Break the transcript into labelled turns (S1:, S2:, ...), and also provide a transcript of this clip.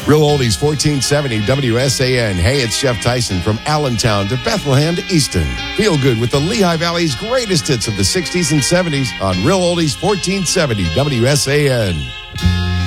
S1: Real Oldies 1470 WSAN. Hey, it's Jeff Tyson from Allentown to Bethlehem to Easton. Feel good with the Lehigh Valley's greatest hits of the 60s and 70s on Real Oldies 1470 WSAN.